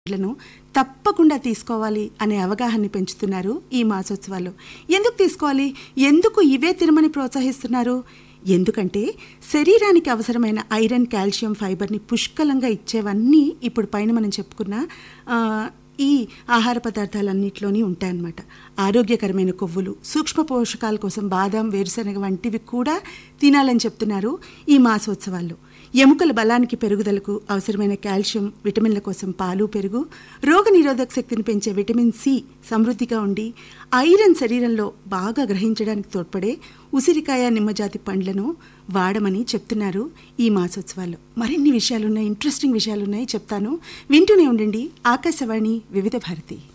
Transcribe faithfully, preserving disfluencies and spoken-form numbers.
లను తప్పకుండా తీసుకోవాలి అనే అవగాహన పెంచుతున్నారు ఈ మాసోత్సవాలు. ఎందుకు తీసుకోవాలి, ఎందుకు ఇవే తినమని ప్రోత్సహిస్తున్నారు? ఎందుకంటే శరీరానికి అవసరమైన ఐరన్, కాల్షియం, ఫైబర్ని పుష్కలంగా ఇచ్చేవన్నీ ఇప్పుడు పైన మనం చెప్పుకున్న ఈ ఆహార పదార్థాలన్నింటిలోని ఉంటాయన్నమాట. ఆరోగ్యకరమైన కొవ్వులు, సూక్ష్మ పోషకాల కోసం బాదం, వేరుశనగ వంటివి కూడా తినాలని చెప్తున్నారు ఈ మాసోత్సవాల్లో. ఎముకల బలానికి, పెరుగుదలకు అవసరమైన కాల్షియం, విటమిన్ల కోసం పాలు, పెరుగు, రోగ నిరోధక శక్తిని పెంచే విటమిన్ సి సమృద్ధిగా ఉండి ఐరన్ శరీరంలో బాగా గ్రహించడానికి తోడ్పడే ఉసిరికాయ, నిమ్మజాతి పండ్లను వాడమని చెప్తున్నారు ఈ మాసోత్సవాల్లో. మరిన్ని విషయాలున్నాయి, ఇంట్రెస్టింగ్ విషయాలున్నాయి, చెప్తాను. వింటూనే ఉండండి ఆకాశవాణి వివిధ భారతి.